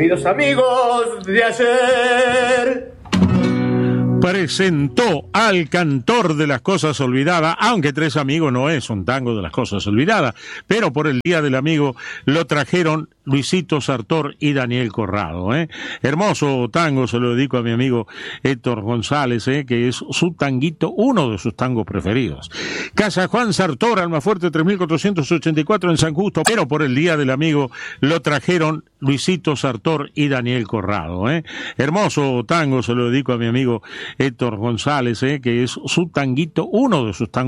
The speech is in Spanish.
Queridos amigos de ayer. Presentó al cantor de las cosas olvidadas, aunque Tres Amigos no es un tango de las cosas olvidadas, pero por el Día del Amigo lo trajeron Luisito Sartor y Daniel Corrado. Hermoso tango, se lo dedico a mi amigo Héctor González, que es su tanguito, uno de sus tangos preferidos. Casa Juan Sartor, Almafuerte 3484 en San Justo, pero por el Día del Amigo lo trajeron Luisito Sartor y Daniel Corrado. Hermoso tango, se lo dedico a mi amigo Héctor González, que es su tanguito, uno de sus tangos